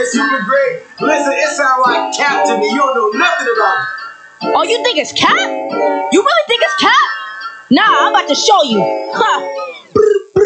is super great. Listen, it sounds like Cap to me. You don't know nothing about it. Oh, you think it's Cap? You really think it's Cap? Nah, I'm about to show you. Huh.